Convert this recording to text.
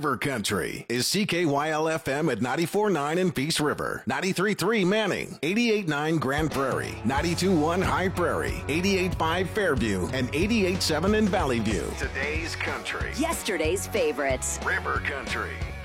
River Country is CKYL-FM at 94.9 in Peace River, 93.3 Manning, 88.9 Grand Prairie, 92.1 High Prairie, 88.5 Fairview, and 88.7 in Valley View. Today's country. Yesterday's favorites. River Country.